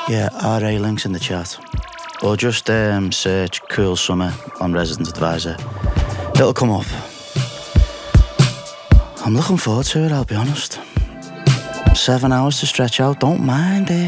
Yeah, RA links in the chat. Or just search Cool Summer on Resident Advisor. It'll come up. I'm looking forward to it, I'll be honest. 7 hours to stretch out, don't mind it.